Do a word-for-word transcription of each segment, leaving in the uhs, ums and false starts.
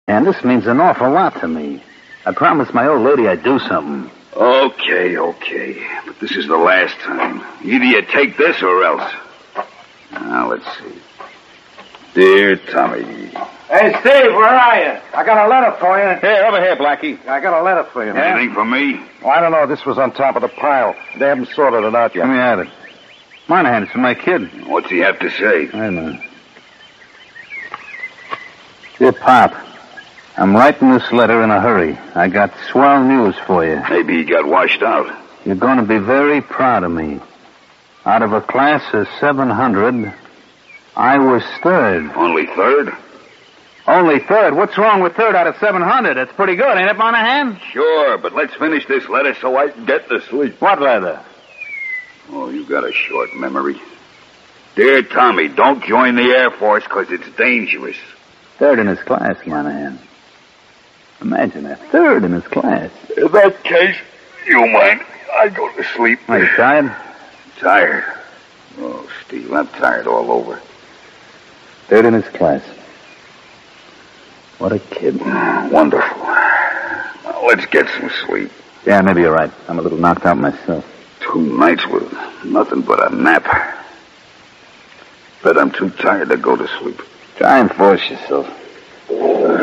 And this means an awful lot to me. I promised my old lady I'd do something. Okay, okay. But this is the last time. Either you take this or else. Now, let's see. Dear Tommy. Hey, Steve, where are you? I got a letter for you. Here, over here, Blackie. I got a letter for you. Anything for me? Well, I don't know. This was on top of the pile. They haven't sorted it out yet. Let me have it. Monahan, it's for my kid. What's he have to say? Wait a minute. Dear Pop, I'm writing this letter in a hurry. I got swell news for you. Maybe he got washed out. You're going to be very proud of me. Out of a class of seven hundred, I was third. Only third? Only third? What's wrong with third out of seven hundred? That's pretty good, ain't it, Monahan? Sure, but let's finish this letter so I can get to sleep. What letter? Oh, you got a short memory. Dear Tommy, don't join the Air Force because it's dangerous. Third in his class, Monahan. Imagine that. Third in his class. In that case, you mind? I go to sleep. Are you tired? Tired? Oh, Steve, I'm tired all over. Third in his class. What a kid. Oh, wonderful. Now, let's get some sleep. Yeah, maybe you're right. I'm a little knocked out myself. Two nights with nothing but a nap. But I'm too tired to go to sleep. Try and force yourself. You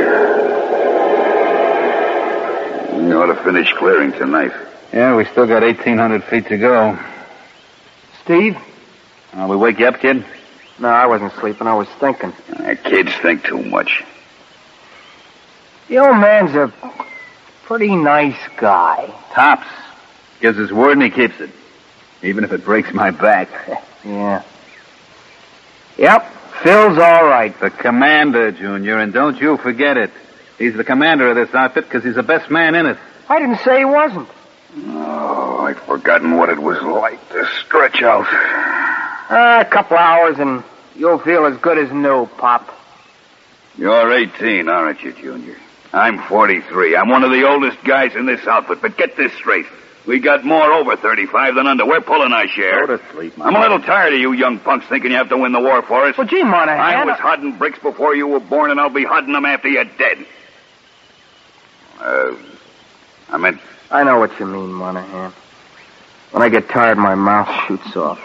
ought to finish clearing tonight. Yeah, we still got eighteen hundred feet to go. Steve? Uh, we wake you up, kid? No, I wasn't sleeping. I was thinking. Uh, kids think too much. The old man's a pretty nice guy. Tops. Gives his word and he keeps it. Even if it breaks my back. Yeah. Yep, Phil's all right. The commander, Junior, and don't you forget it. He's the commander of this outfit because he's the best man in it. I didn't say he wasn't. Oh, I'd forgotten what it was like to stretch out. Uh, a couple hours and you'll feel as good as new, Pop. You're eighteen, aren't you, Junior? I'm forty-three. I'm one of the oldest guys in this outfit, but get this straight. We got more over thirty-five than under. We're pulling our share. Go to sleep, man. I'm a little tired of you young punks thinking you have to win the war for us. Well, gee, Monahan. I was hodding bricks before you were born, and I'll be hodding them after you're dead. Uh, I meant... I know what you mean, Monahan. When I get tired, my mouth shoots off.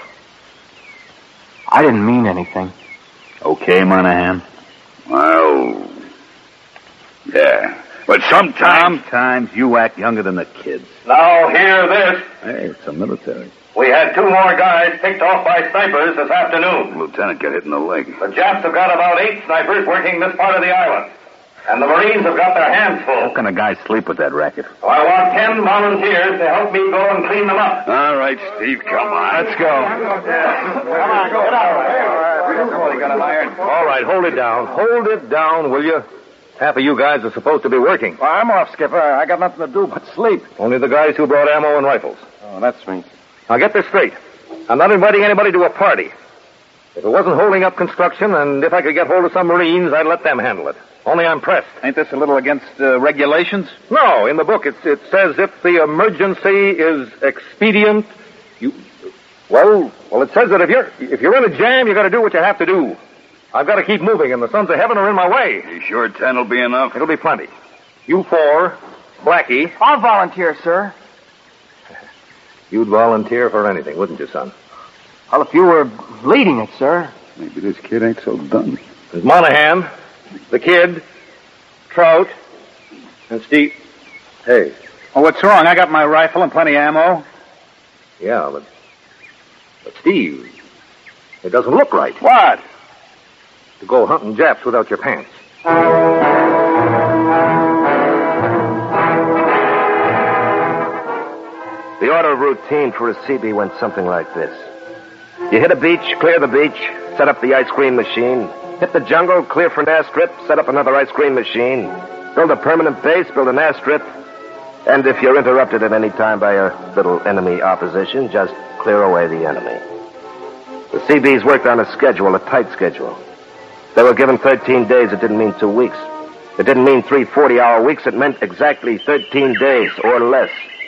I didn't mean anything. Okay, Monahan. Well... Yeah. But sometimes... Sometimes you act younger than the kids. Now, hear this. Hey, it's a military. We had two more guys picked off by snipers this afternoon. Lieutenant got hit in the leg. The Japs have got about eight snipers working this part of the island. And the Marines have got their hands full. How can a guy sleep with that racket? So I want ten volunteers to help me go and clean them up. All right, Steve, come on. Let's go. Come on, go. Get out. All right, hold it down. Hold it down, will you? Half of you guys are supposed to be working. Well, I'm off, Skipper. I got nothing to do but sleep. Only the guys who brought ammo and rifles. Oh, that's me. Now get this straight. I'm not inviting anybody to a party. If it wasn't holding up construction, and if I could get hold of some Marines, I'd let them handle it. Only I'm pressed. Ain't this a little against uh, regulations? No, in the book it, it says if the emergency is expedient, you... Well, well, it says that if you're if you're in a jam, you got to do what you have to do. I've got to keep moving, and the sons of heaven are in my way. You sure ten will be enough? It'll be plenty. You four, Blackie. I'll volunteer, sir. You'd volunteer for anything, wouldn't you, son? Well, if you were leading it, sir. Maybe this kid ain't so dumb. There's Monahan, the kid, Trout, and Steve. Hey. Oh, what's wrong? I got my rifle and plenty of ammo. Yeah, but... But, Steve, it doesn't look right. What? To go hunting Japs without your pants. The order of routine for a C B went something like this. You hit a beach, clear the beach, set up the ice cream machine. Hit the jungle, clear for an airstrip, set up another ice cream machine. Build a permanent base, build an airstrip. And if you're interrupted at any time by a little enemy opposition, just clear away the enemy. The C Bs worked on a schedule, a tight schedule. They were given thirteen days. It didn't mean two weeks. It didn't mean three forty-hour weeks. It meant exactly thirteen days or less.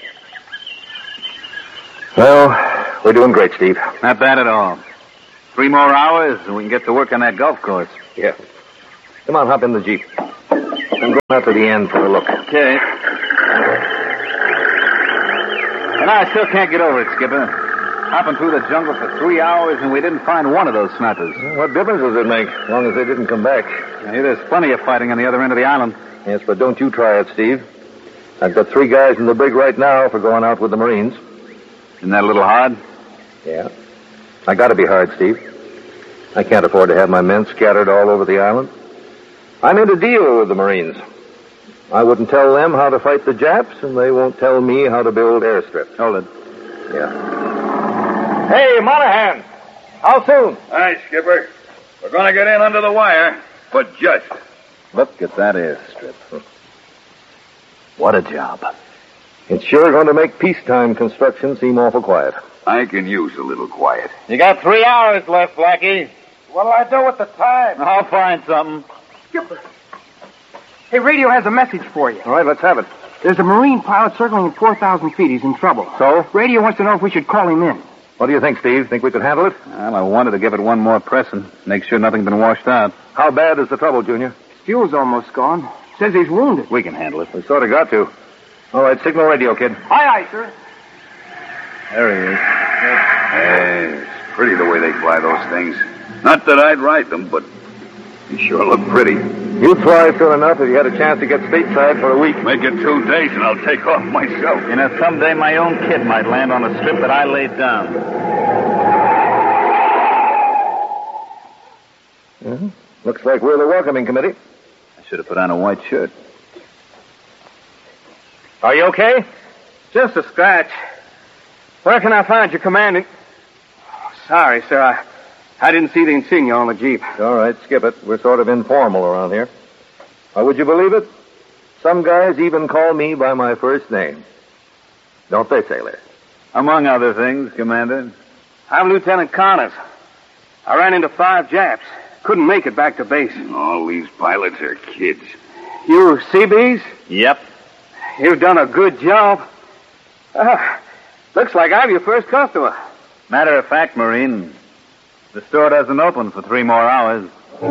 Well, we're doing great, Steve. Not bad at all. Three more hours and we can get to work on that golf course. Yeah. Come on, hop in the Jeep. I'm going out to the end for a look. Okay. And I still can't get over it, Skipper. Hopping through the jungle for three hours and we didn't find one of those snappers. Well, what difference does it make, as long as they didn't come back? I hear there's plenty of fighting on the other end of the island. Yes, but don't you try it, Steve. I've got three guys in the brig right now for going out with the Marines. Isn't that a little hard? Yeah. I gotta be hard, Steve. I can't afford to have my men scattered all over the island. I'm in a deal with the Marines. I wouldn't tell them how to fight the Japs, and they won't tell me how to build airstrips. Hold it. Yeah. Hey, Monahan! How soon? Hi, Skipper. We're going to get in under the wire, but just. Look at that airstrip. What a job. It's sure going to make peacetime construction seem awful quiet. I can use a little quiet. You got three hours left, Blackie. What'll I do with the time? I'll find something. Skipper. Hey, radio has a message for you. All right, let's have it. There's a Marine pilot circling at four thousand feet. He's in trouble. So? Radio wants to know if we should call him in. What do you think, Steve? Think we could handle it? Well, I wanted to give it one more pressing. Make sure nothing's been washed out. How bad is the trouble, Junior? His fuel's almost gone. Says he's wounded. We can handle it. We sort of got to. All right, signal radio, kid. Aye, aye, sir. There he is. Hey, it's pretty the way they fly those things. Not that I'd ride them, but they sure look pretty. You'd fly soon enough if you had a chance to get stateside for a week. Make it two days and I'll take off myself. You know, someday my own kid might land on a strip that I laid down. Mm-hmm. Looks like we're the welcoming committee. I should have put on a white shirt. Are you okay? Just a scratch. Where can I find your commandant? Oh, sorry, sir. I, I didn't see the insignia on the Jeep. All right, skip it. We're sort of informal around here. Or would you believe it? Some guys even call me by my first name. Don't they, sailor? Among other things, Commander. I'm Lieutenant Connors. I ran into five Japs. Couldn't make it back to base. All these pilots are kids. You Seabees? Yep. You've done a good job. Uh, looks like I'm your first customer. Matter of fact, Marine, the store doesn't open for three more hours.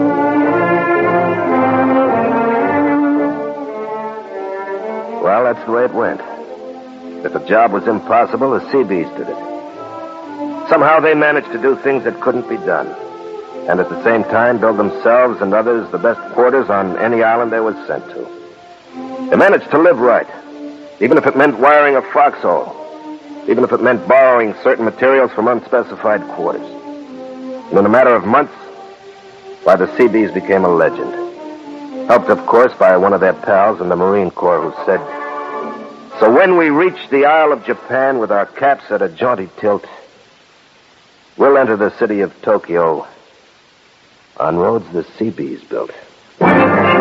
Well, that's the way it went. If the job was impossible, the Seabees did it. Somehow they managed to do things that couldn't be done. And at the same time build themselves and others the best quarters on any island they were sent to. They managed to live right, even if it meant wiring a foxhole, even if it meant borrowing certain materials from unspecified quarters. And in a matter of months, why, the Seabees became a legend. Helped, of course, by one of their pals in the Marine Corps who said, "So when we reach the Isle of Japan with our caps at a jaunty tilt, we'll enter the city of Tokyo on roads the Seabees built."